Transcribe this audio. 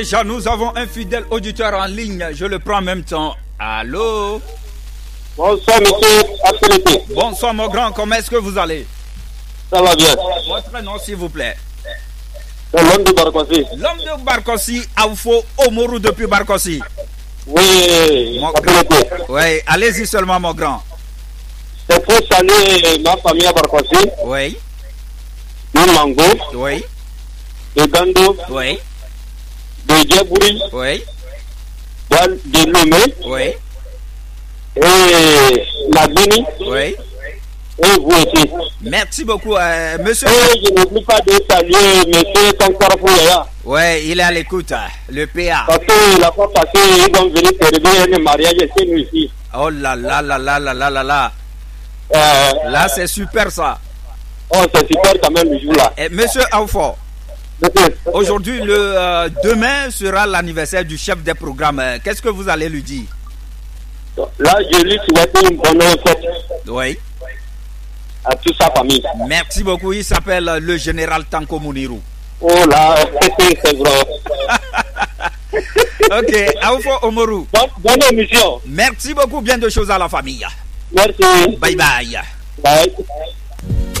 Déjà, nous avons un fidèle auditeur en ligne. Je le prends en même temps. Allô? Bonsoir, monsieur Apelete. Bonsoir, mon grand. Comment est-ce que vous allez? Ça va bien. Votre nom, s'il vous plaît. C'est l'homme de Barkossi. L'homme de Barkossi, Aoufo Omoru depuis Barkossi. Oui, Mon Apelete. grand. Oui, allez-y seulement, mon grand. C'est pour saluer ma famille à Barkossi, Oui, de Mango, oui, de Gando, oui, de Djabouri, oui, de Lomé, oui, et la Bini, oui. et vous aussi. Merci beaucoup, monsieur. Et je n'oublie pas de saluer monsieur Tankara Fouya. Oui, il est à l'écoute, le PA. Parce que la fois passée, ils ont venu célébrer un mariage chez nous ici. Oh là là là là là là là là. Là, c'est super ça. Oh, c'est super quand même le jour-là. Et monsieur Aoufo, aujourd'hui, demain sera l'anniversaire du chef des programmes. Qu'est-ce que vous allez lui dire? Là, je lui souhaite une bonne fête Oui. à toute sa famille. Merci beaucoup. Il s'appelle le général Tanko Muniru. Oh là, c'est vrai. Ok, Aoufo Omoru. Bonne émission. Merci beaucoup. Bien de choses à la famille. Merci. Bye bye. Bye.